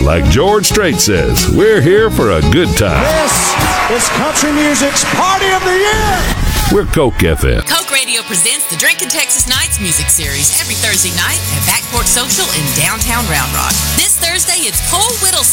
Like George Strait says, we're here for a good time. This is country music's party of the year. We're Coke FM. Coke Radio presents the Drinkin' Texas Nights music series every Thursday night at Backport Social in downtown Round Rock. This Thursday, it's Cole Whittle